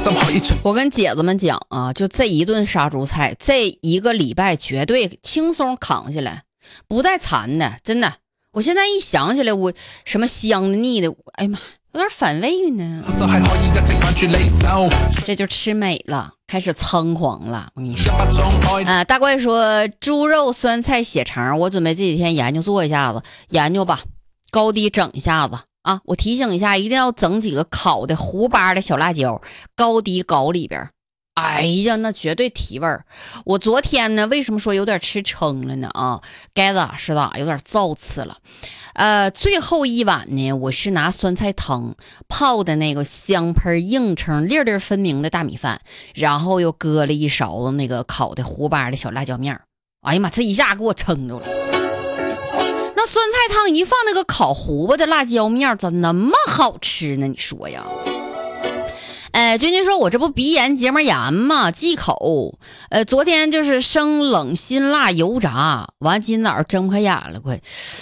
我跟姐子们讲啊，就这一顿杀猪菜，这一个礼拜绝对轻松扛下来，不带馋的，真的。我现在一想起来，我什么香的腻的，哎呀妈，有点反胃呢。这就吃美了，开始仓皇了。我跟你说大怪说猪肉酸菜血肠，我准备这几天研究做一下子，研究吧，高低整一下子啊。我提醒一下，一定要整几个烤的糊巴的小辣椒，高低搞里边。哎呀，那绝对提味儿。我昨天呢，为什么说有点吃撑了呢？啊，该咋是咋，有点造次了。最后一碗呢，我是拿酸菜汤泡的那个香喷硬撑、粒粒分明的大米饭，然后又搁了一勺子那个烤的糊巴的小辣椒面。哎呀妈，这一下给我撑着了。那酸菜汤一放那个烤糊巴的辣椒面，咋那么好吃呢？你说呀？君君说我这不鼻炎结膜炎嘛，忌口。昨天就是生冷辛辣油炸，完今早上睁不开眼了，快